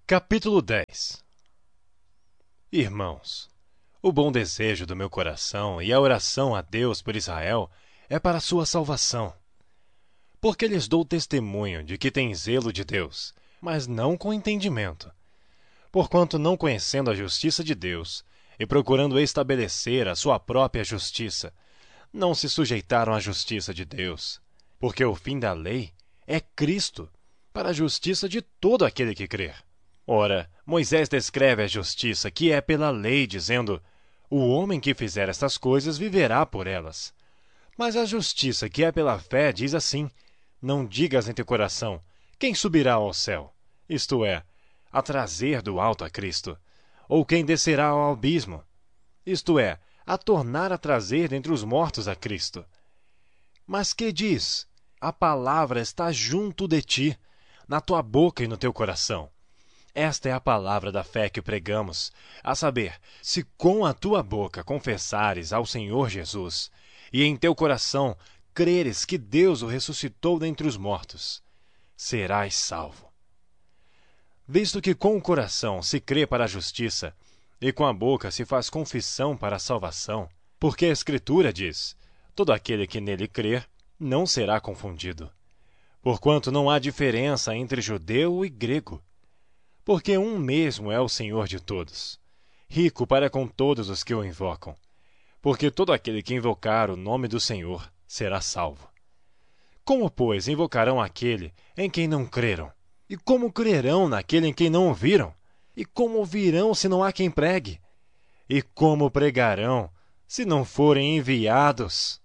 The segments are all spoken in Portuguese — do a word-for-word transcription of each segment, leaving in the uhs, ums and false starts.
Capítulo dez. Irmãos, o bom desejo do meu coração e a oração a Deus por Israel é para a sua salvação. Porque lhes dou testemunho de que têm zelo de Deus, mas não com entendimento. Porquanto, não conhecendo a justiça de Deus e procurando estabelecer a sua própria justiça, não se sujeitaram à justiça de Deus. Porque o fim da lei é Cristo, para a justiça de todo aquele que crer. Ora, Moisés descreve a justiça que é pela lei, dizendo: o homem que fizer estas coisas viverá por elas. Mas a justiça que é pela fé diz assim: não digas em teu coração: quem subirá ao céu? Isto é, a trazer do alto a Cristo. Ou quem descerá ao abismo? Isto é, a tornar a trazer dentre os mortos a Cristo. Mas que diz? A palavra está junto de ti, na tua boca e no teu coração. Esta é a palavra da fé que pregamos, a saber, se com a tua boca confessares ao Senhor Jesus, e em teu coração creres que Deus o ressuscitou dentre os mortos, serás salvo. Visto que com o coração se crê para a justiça, e com a boca se faz confissão para a salvação, porque a Escritura diz: todo aquele que nele crer não será confundido. Porquanto não há diferença entre judeu e grego, porque um mesmo é o Senhor de todos, rico para com todos os que o invocam. Porque todo aquele que invocar o nome do Senhor será salvo. Como, pois, invocarão aquele em quem não creram? E como crerão naquele em quem não ouviram? E como ouvirão se não há quem pregue? E como pregarão se não forem enviados?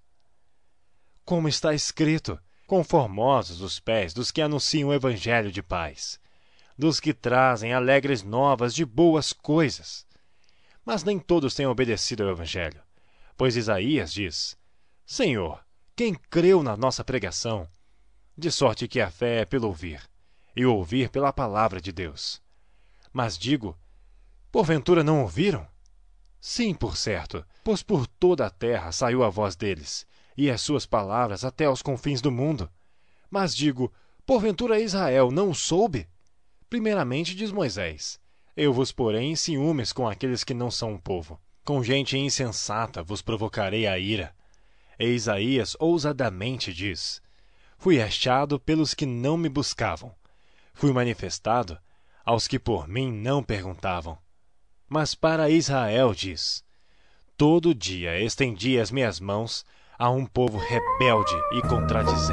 Como está escrito: conformosos os pés dos que anunciam o evangelho de paz, dos que trazem alegres novas de boas coisas. Mas nem todos têm obedecido ao evangelho. Pois Isaías diz: Senhor, quem creu na nossa pregação? De sorte que a fé é pelo ouvir, e o ouvir pela palavra de Deus. Mas digo: porventura não ouviram? Sim, por certo, pois por toda a terra saiu a voz deles, e as suas palavras até aos confins do mundo. Mas digo: porventura Israel não soube? Primeiramente diz Moisés: eu vos porei em ciúmes com aqueles que não são um povo. Com gente insensata vos provocarei a ira. E Isaías ousadamente diz: fui achado pelos que não me buscavam. Fui manifestado aos que por mim não perguntavam. Mas para Israel diz: todo dia estendi as minhas mãos a um povo rebelde e contradizente.